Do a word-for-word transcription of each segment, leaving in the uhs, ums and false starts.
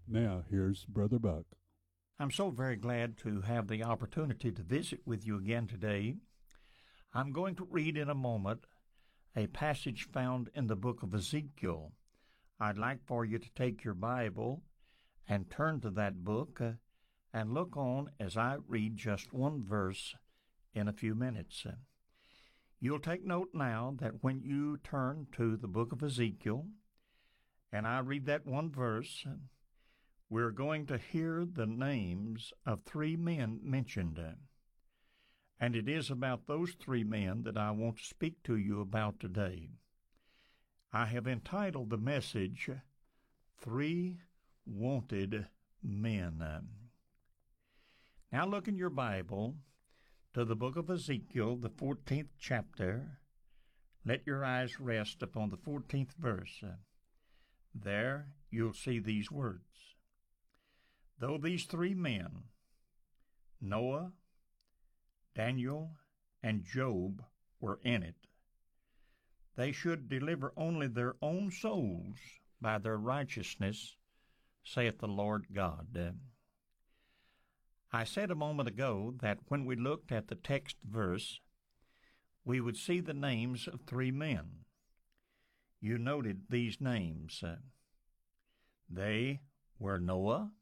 Now, here's Brother Buck. I'm so very glad to have the opportunity to visit with you again today. I'm going to read in a moment a passage found in the book of Ezekiel. I'd like for you to take your Bible and turn to that book uh, and look on as I read just one verse in a few minutes. You'll take note now that when you turn to the book of Ezekiel and I read that one verse, we're going to hear the names of three men mentioned. And it is about those three men that I want to speak to you about today. I have entitled the message, Three Wanted Men. Now look in your Bible to the book of Ezekiel, the fourteenth chapter. Let your eyes rest upon the fourteenth verse. There you'll see these words. Though these three men, Noah, Daniel, and Job, were in it, they should deliver only their own souls by their righteousness, saith the Lord God. I said a moment ago that when we looked at the text verse, we would see the names of three men. You noted these names. They were Noah,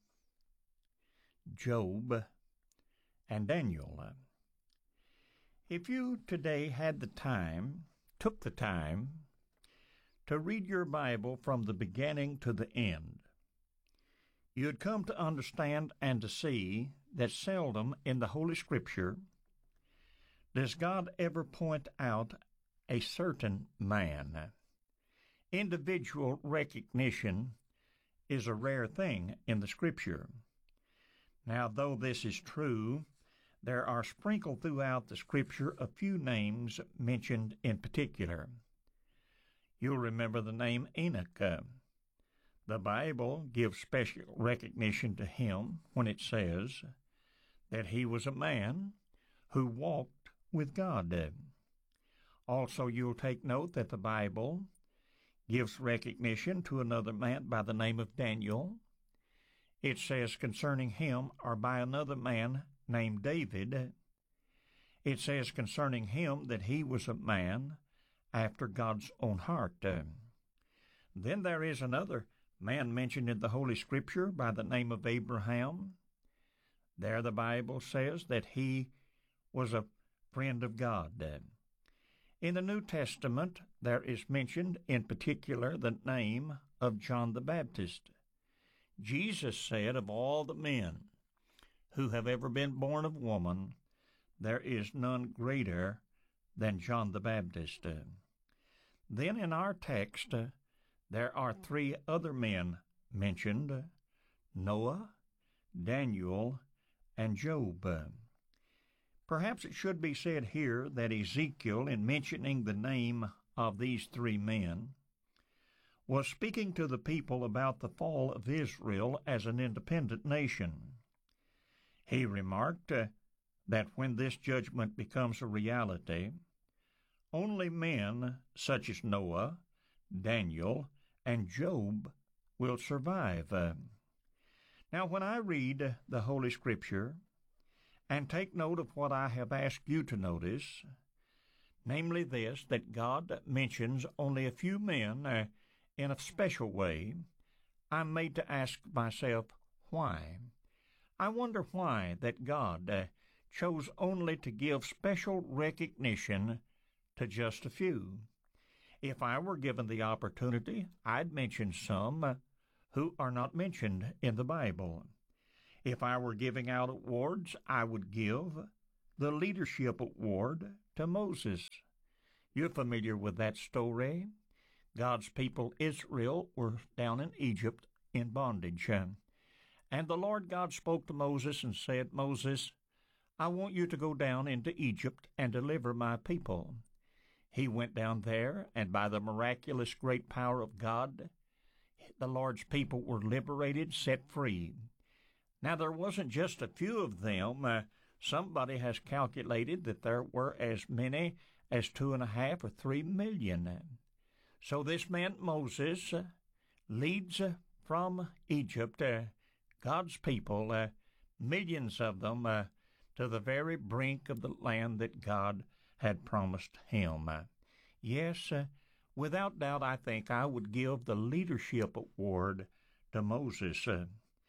Job, and Daniel. If you today had the time, took the time, to read your Bible from the beginning to the end, you'd come to understand and to see that seldom in the Holy Scripture does God ever point out a certain man. Individual recognition is a rare thing in the Scripture. Now, though this is true, there are sprinkled throughout the Scripture a few names mentioned in particular. You'll remember the name Enoch. The Bible gives special recognition to him when it says that he was a man who walked with God. Also, you'll take note that the Bible gives recognition to another man by the name of Daniel. It says concerning him, or by another man named David, it says concerning him that he was a man after God's own heart. Then there is another man mentioned in the Holy Scripture by the name of Abraham. There the Bible says that he was a friend of God. In the New Testament, there is mentioned in particular the name of John the Baptist. Jesus said, of all the men who have ever been born of woman, there is none greater than John the Baptist. Then in our text, there are three other men mentioned, Noah, Daniel, and Job. Perhaps it should be said here that Ezekiel, in mentioning the name of these three men, was speaking to the people about the fall of Israel as an independent nation. He remarked uh, that when this judgment becomes a reality, only men such as Noah, Daniel, and Job will survive. Uh, now, when I read the Holy Scripture and take note of what I have asked you to notice, namely this, that God mentions only a few men uh, in a special way, I'm made to ask myself, why? I wonder why that God uh, chose only to give special recognition to just a few. If I were given the opportunity, I'd mention some uh, who are not mentioned in the Bible. If I were giving out awards, I would give the Leadership Award to Moses. You're familiar with that story. God's people, Israel, were down in Egypt in bondage. And the Lord God spoke to Moses and said, Moses, I want you to go down into Egypt and deliver my people. He went down there, and by the miraculous great power of God, the Lord's people were liberated, set free. Now, there wasn't just a few of them. Uh, somebody has calculated that there were as many as two and a half or three million. So this man Moses leads from Egypt, uh, God's people, uh, millions of them, uh, to the very brink of the land that God had promised him. Uh, yes, uh, without doubt, I think I would give the leadership award to Moses. Uh,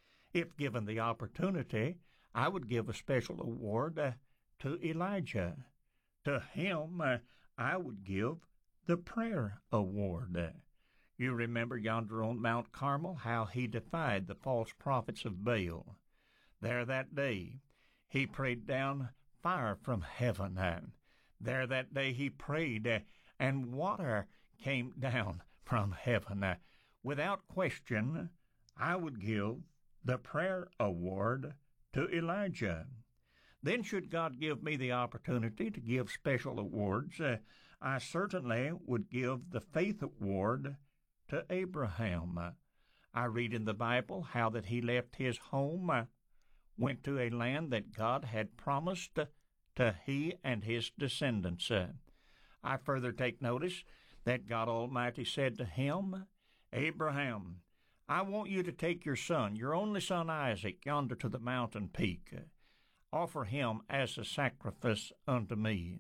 if given the opportunity, I would give a special award uh, to Elijah. To him, uh, I would give the prayer award. Uh, you remember yonder on Mount Carmel how he defied the false prophets of Baal. There that day he prayed down fire from heaven. Uh, there that day he prayed uh, and water came down from heaven. Uh, without question, I would give the prayer award to Elijah. Then should God give me the opportunity to give special awards, uh, I certainly would give the faith award to Abraham. Uh, I read in the Bible how that he left his home, uh, went to a land that God had promised uh, to he and his descendants. Uh, I further take notice that God Almighty said to him, Abraham, I want you to take your son, your only son Isaac, yonder to the mountain peak. Uh, offer him as a sacrifice unto me.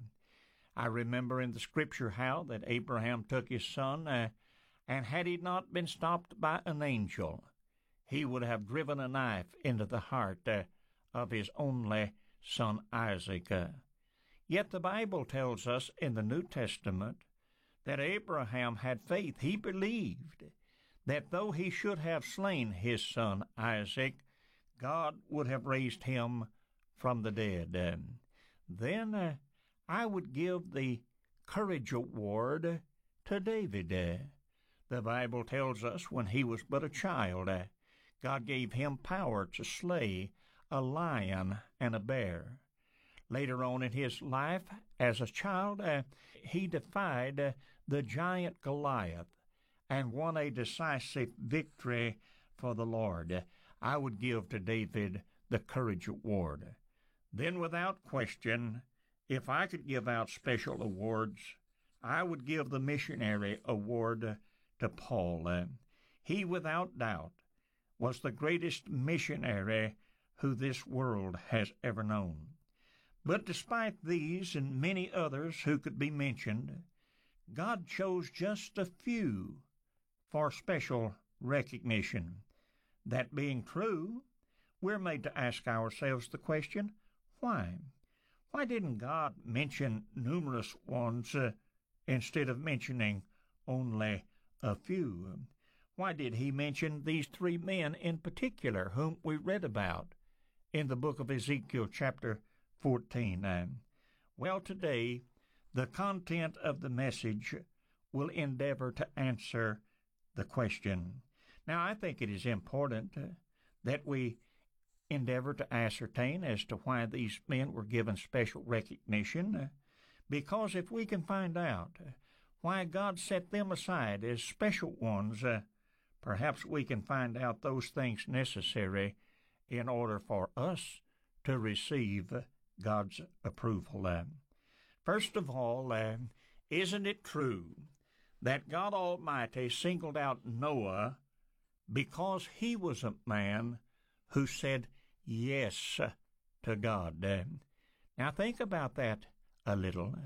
I remember in the Scripture how that Abraham took his son, uh, and had he not been stopped by an angel, he would have driven a knife into the heart uh, of his only son Isaac. Uh, yet the Bible tells us in the New Testament that Abraham had faith. He believed that though he should have slain his son Isaac, God would have raised him from the dead. Uh, then uh, I would give the courage award to David. Uh, the Bible tells us when he was but a child, uh, God gave him power to slay a lion and a bear. Later on in his life, as a child, uh, he defied uh, the giant Goliath and won a decisive victory for the Lord. I would give to David the courage award. Then, without question, if I could give out special awards, I would give the missionary award to Paul. Uh, he, without doubt, was the greatest missionary who this world has ever known. But despite these and many others who could be mentioned, God chose just a few for special recognition. That being true, we're made to ask ourselves the question, why? Why didn't God mention numerous ones uh, instead of mentioning only a few? Why did he mention these three men in particular whom we read about in the book of Ezekiel chapter fourteen? And, well, today, the content of the message will endeavor to answer the question. Now, I think it is important uh, that we endeavor to ascertain as to why these men were given special recognition, uh, because if we can find out uh, why God set them aside as special ones, uh, perhaps we can find out those things necessary in order for us to receive God's approval. Uh, first of all, uh, isn't it true that God Almighty singled out Noah because he was a man who said yes to God? Uh, now think about that a little.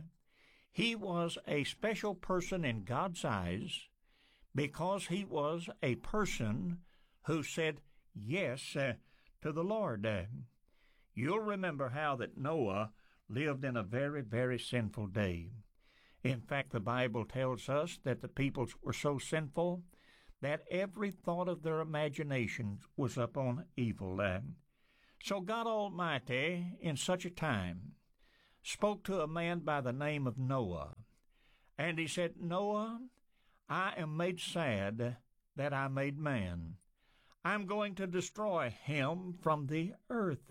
He was a special person in God's eyes because he was a person who said yes uh, to the Lord. Uh, you'll remember how that Noah lived in a very, very sinful day. In fact, the Bible tells us that the peoples were so sinful that every thought of their imaginations was upon evil. Uh, so God Almighty, in such a time, spoke to a man by the name of Noah, and he said, Noah, I am made sad that I made man. I'm going to destroy him from the earth.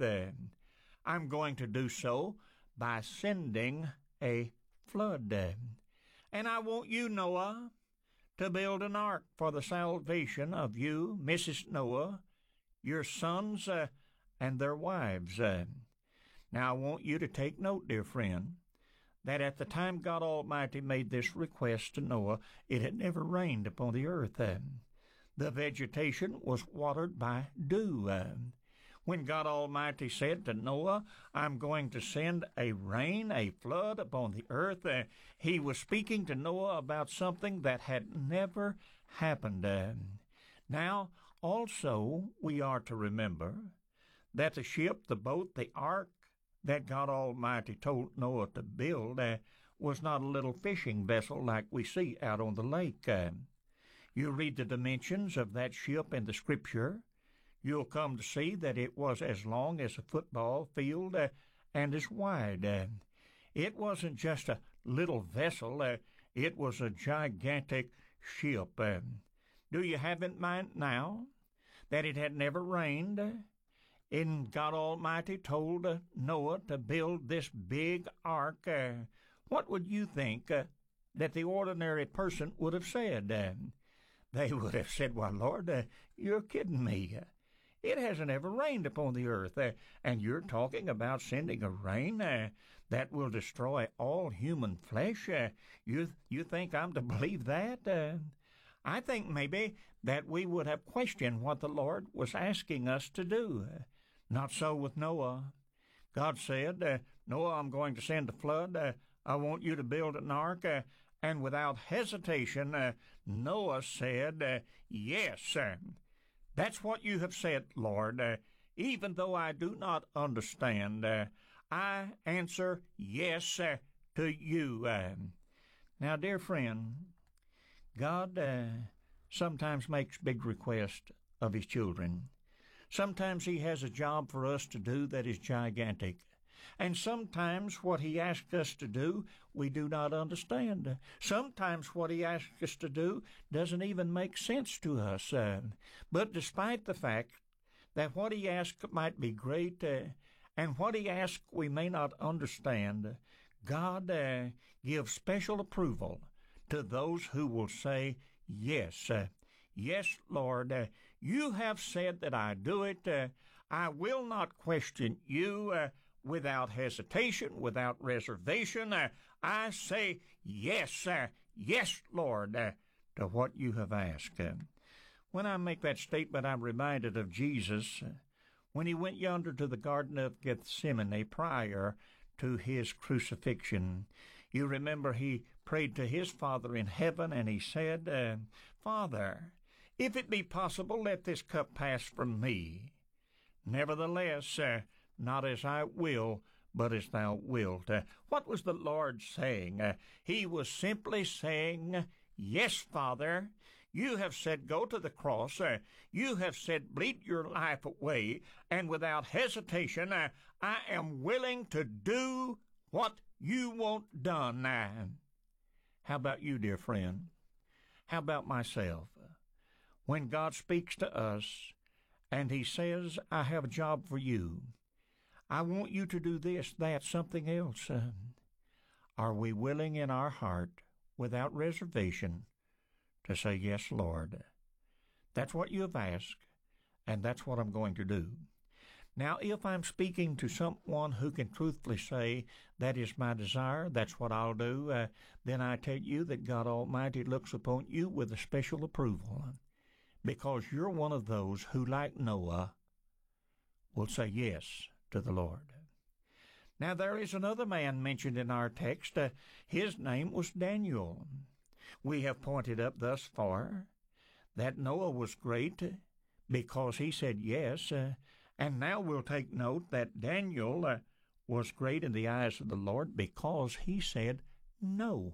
I'm going to do so by sending a flood. And I want you, Noah, to build an ark for the salvation of you, Missus Noah, your sons, uh, and their wives. Uh, now, I want you to take note, dear friend, that at the time God Almighty made this request to Noah, it had never rained upon the earth. Uh, The vegetation was watered by dew. Uh, when God Almighty said to Noah, I'm going to send a rain, a flood upon the earth, uh, he was speaking to Noah about something that had never happened. Uh, now, also, we are to remember that the ship, the boat, the ark that God Almighty told Noah to build uh, was not a little fishing vessel like we see out on the lake. Uh, you read the dimensions of that ship in the Scripture, you'll come to see that it was as long as a football field uh, and as wide. Uh, it wasn't just a little vessel, uh, it was a gigantic ship. Uh, do you have in mind now that it had never rained? And God Almighty told uh, Noah to build this big ark. Uh, what would you think uh, that the ordinary person would have said? Uh, they would have said, Why, Lord, uh, you're kidding me. Uh, it hasn't ever rained upon the earth, uh, and you're talking about sending a rain uh, that will destroy all human flesh. Uh, you, you think I'm to believe that? Uh, I think maybe that we would have questioned what the Lord was asking us to do. Uh, Not so with Noah. God said, uh, Noah, I'm going to send a flood. Uh, I want you to build an ark. Uh, and without hesitation, uh, Noah said, uh, Yes, uh, that's what you have said, Lord. Uh, even though I do not understand, uh, I answer yes uh, to you. Uh, now, dear friend, God uh, sometimes makes big requests of his children. Sometimes he has a job for us to do that is gigantic. And sometimes what he asks us to do, we do not understand. Sometimes what he asks us to do doesn't even make sense to us. Uh, but despite the fact that what he asks might be great, uh, and what he asks we may not understand, God uh, gives special approval to those who will say, Yes, uh, yes, Lord, uh, you have said that I do it. Uh, I will not question you uh, without hesitation, without reservation. Uh, I say yes, uh, yes, Lord, uh, to what you have asked. Uh, when I make that statement, I'm reminded of Jesus uh, when he went yonder to the Garden of Gethsemane prior to his crucifixion. You remember he prayed to his Father in heaven, and he said, uh, Father, if it be possible, let this cup pass from me. Nevertheless, uh, not as I will, but as thou wilt. Uh, what was the Lord saying? Uh, he was simply saying, Yes, Father, you have said go to the cross. Uh, you have said bleed your life away. And without hesitation, uh, I am willing to do what you want done. Uh, how about you, dear friend? How about myself? When God speaks to us and he says, I have a job for you, I want you to do this, that, something else, uh, are we willing in our heart, without reservation, to say, Yes, Lord? That's what you have asked, and that's what I'm going to do. Now, if I'm speaking to someone who can truthfully say, that is my desire, that's what I'll do, uh, then I tell you that God Almighty looks upon you with a special approval, because you're one of those who, like Noah, will say yes to the Lord. Now, there is another man mentioned in our text. Uh, his name was Daniel. We have pointed up thus far that Noah was great because he said yes, uh, and now we'll take note that Daniel uh, was great in the eyes of the Lord because he said no.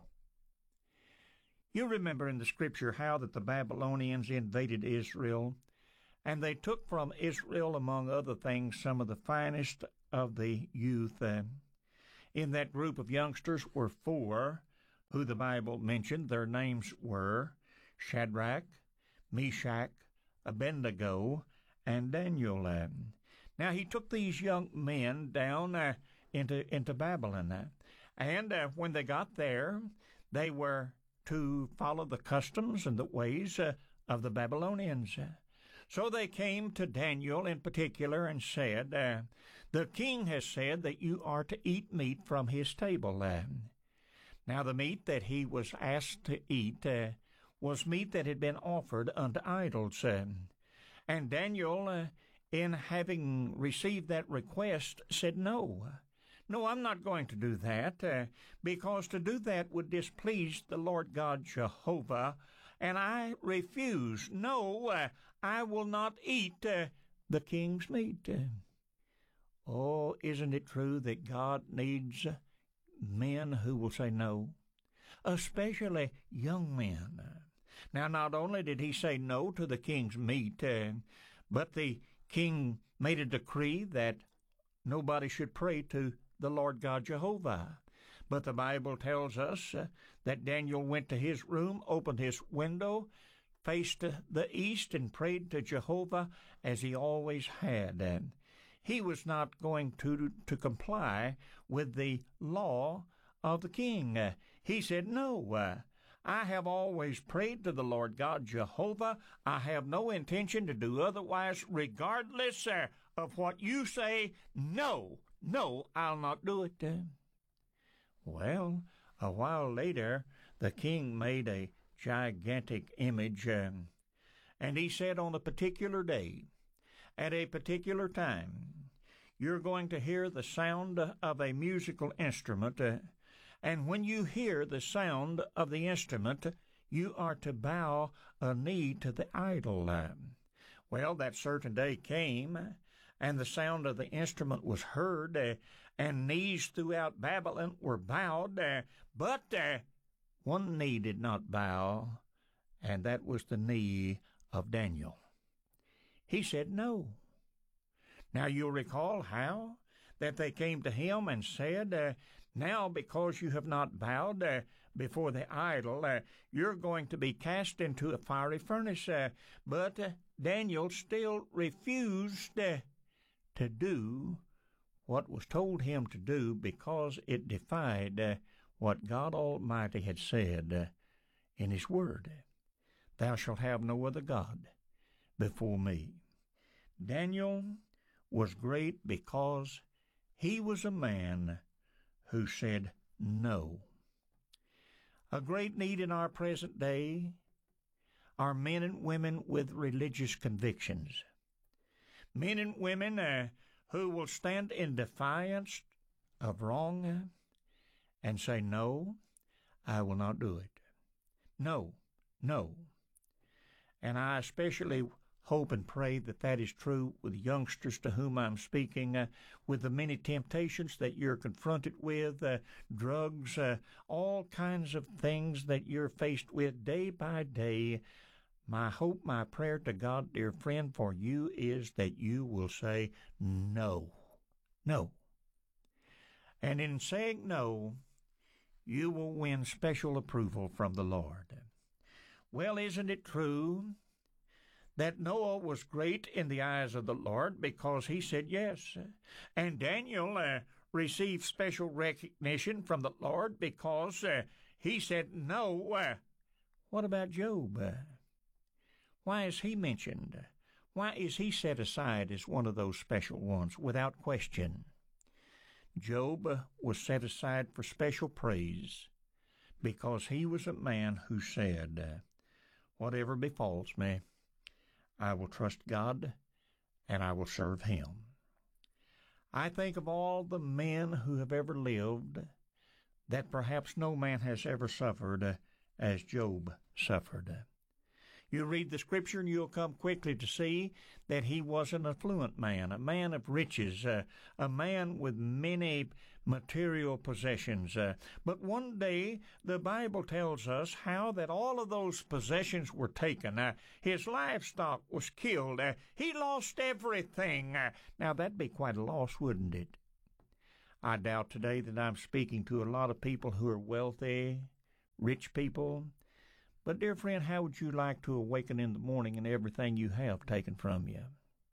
You remember in the Scripture how that the Babylonians invaded Israel, and they took from Israel, among other things, some of the finest of the youth. Uh, in that group of youngsters were four who the Bible mentioned. Their names were Shadrach, Meshach, Abednego, and Daniel. Uh, now he took these young men down uh, into, into Babylon, uh, and uh, when they got there, they were to follow the customs and the ways uh, of the Babylonians. So they came to Daniel in particular and said, uh, the king has said that you are to eat meat from his table. Uh, now the meat that he was asked to eat uh, was meat that had been offered unto idols. Uh, and Daniel, uh, in having received that request, said, No, no, I'm not going to do that, uh, because to do that would displease the Lord God Jehovah, and I refuse. No, uh, I will not eat uh, the king's meat. Uh, oh, isn't it true that God needs men who will say no, especially young men? Now, not only did he say no to the king's meat, uh, but the king made a decree that nobody should pray to the Lord God Jehovah. But the Bible tells us uh, that Daniel went to his room, opened his window, faced the east, and prayed to Jehovah as he always had. And he was not going to, to comply with the law of the king. Uh, he said, No, uh, I have always prayed to the Lord God Jehovah. I have no intention to do otherwise, regardless uh, of what you say. No, no, I'll not do it. Uh, well, a while later, the king made a gigantic image, um, and he said on a particular day, at a particular time, you're going to hear the sound of a musical instrument, uh, and when you hear the sound of the instrument, you are to bow a knee to the idol. Uh, well, that certain day came, and the sound of the instrument was heard, uh, and knees throughout Babylon were bowed, uh, but uh, one knee did not bow, and that was the knee of Daniel. He said no. Now you'll recall how that they came to him and said, uh, Now because you have not bowed uh, before the idol, uh, you're going to be cast into a fiery furnace. Uh, but uh, Daniel still refused uh, to do what was told him to do because it defied uh, what God Almighty had said uh, in His Word. Thou shalt have no other God before me. Daniel was great because he was a man who said no. A great need in our present day are men and women with religious convictions. Men and women uh, who will stand in defiance of wrong and say, No, I will not do it. No, no. And I especially hope and pray that that is true with youngsters to whom I'm speaking, uh, with the many temptations that you're confronted with, uh, drugs, uh, all kinds of things that you're faced with day by day. My hope, my prayer to God, dear friend, for you is that you will say no, no. And in saying no, you will win special approval from the Lord. Well, isn't it true that Noah was great in the eyes of the Lord because he said yes? And Daniel uh, received special recognition from the Lord because uh, he said no. Uh, what about Job? Uh, why is he mentioned? Why is he set aside as one of those special ones without question? Job uh, was set aside for special praise because he was a man who said, uh, whatever befalls me, I will trust God, and I will serve Him. I think of all the men who have ever lived, that perhaps no man has ever suffered as Job suffered. You read the Scripture, and you'll come quickly to see that he was an affluent man, a man of riches, uh, a man with many material possessions. Uh, but one day, the Bible tells us how that all of those possessions were taken. Uh, his livestock was killed. Uh, he lost everything. Uh, now, that'd be quite a loss, wouldn't it? I doubt today that I'm speaking to a lot of people who are wealthy, rich people. But, dear friend, how would you like to awaken in the morning and everything you have taken from you?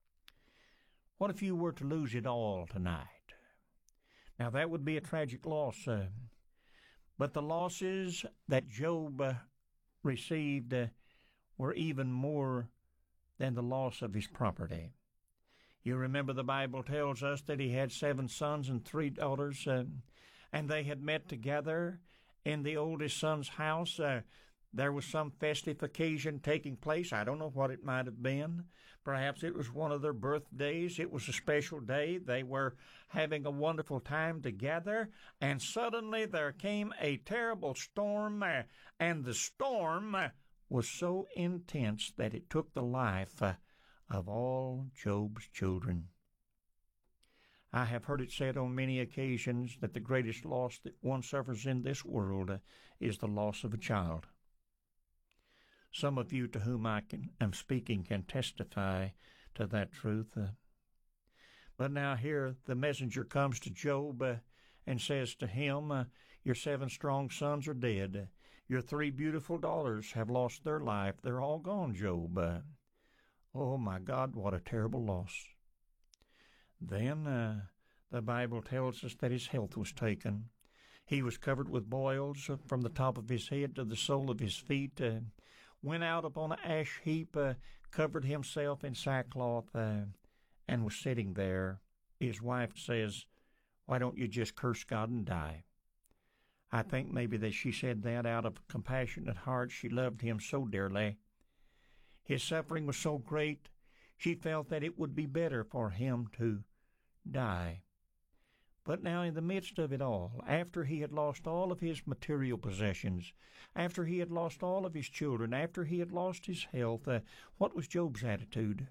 What if you were to lose it all tonight? Now, that would be a tragic loss. Uh, but the losses that Job uh, received uh, were even more than the loss of his property. You remember the Bible tells us that he had seven sons and three daughters, uh, and they had met together in the oldest son's house. Uh, There was some festive occasion taking place. I don't know what it might have been. Perhaps it was one of their birthdays. It was a special day. They were having a wonderful time together, and suddenly there came a terrible storm, uh, and the storm uh, was so intense that it took the life uh, of all Job's children. I have heard it said on many occasions that the greatest loss that one suffers in this world uh, is the loss of a child. Some of you to whom I can, am speaking can testify to that truth. Uh, but now here the messenger comes to Job uh, and says to him, uh, your seven strong sons are dead. Your three beautiful daughters have lost their life. They're all gone, Job. Uh, oh, my God, what a terrible loss. Then uh, the Bible tells us that his health was taken. He was covered with boils from the top of his head to the sole of his feet, uh, went out upon an ash heap, uh, covered himself in sackcloth, uh, and was sitting there. His wife says, why don't you just curse God and die? I think maybe that she said that out of a compassionate heart. She loved him so dearly. His suffering was so great, she felt that it would be better for him to die. But now in the midst of it all, after he had lost all of his material possessions, after he had lost all of his children, after he had lost his health, uh, what was Job's attitude?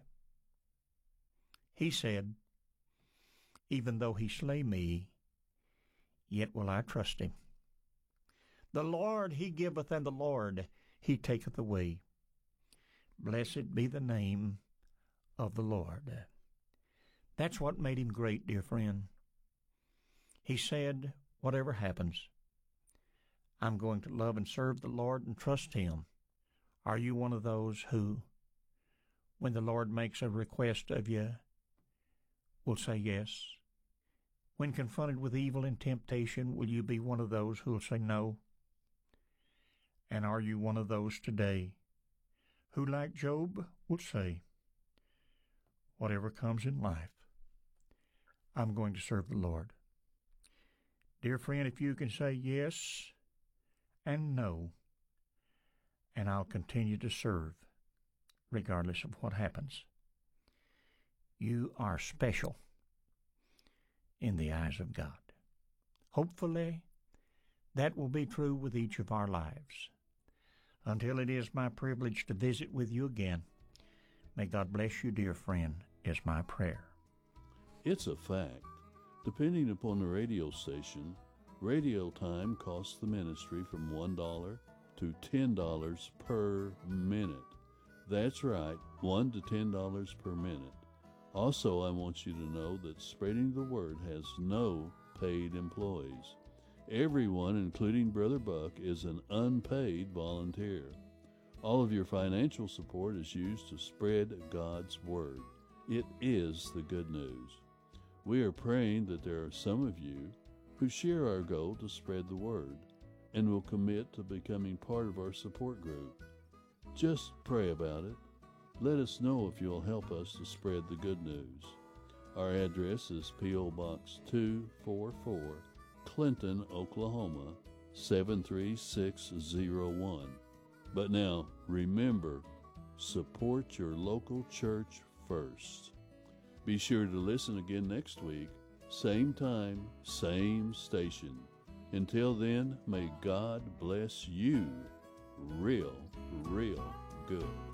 He said, even though he slay me, yet will I trust him. The Lord he giveth, and the Lord he taketh away. Blessed be the name of the Lord. That's what made him great, dear friend. He said, whatever happens, I'm going to love and serve the Lord and trust him. Are you one of those who, when the Lord makes a request of you, will say yes? When confronted with evil and temptation, will you be one of those who will say no? And are you one of those today who, like Job, will say, whatever comes in life, I'm going to serve the Lord? Dear friend, if you can say yes and no, and I'll continue to serve regardless of what happens, you are special in the eyes of God. Hopefully, that will be true with each of our lives. Until it is my privilege to visit with you again, may God bless you, dear friend, is my prayer. It's a fact. Depending upon the radio station, radio time costs the ministry from one dollar to ten dollars per minute. That's right, one to ten dollars per minute. Also, I want you to know that Spreading the Word has no paid employees. Everyone, including Brother Buck, is an unpaid volunteer. All of your financial support is used to spread God's Word. It is the good news. We are praying that there are some of you who share our goal to spread the Word and will commit to becoming part of our support group. Just pray about it. Let us know if you'll help us to spread the good news. Our address is P O Box two forty-four, Clinton, Oklahoma, seven three six zero one. But now, remember, support your local church first. Be sure to listen again next week, same time, same station. Until then, may God bless you real, real good.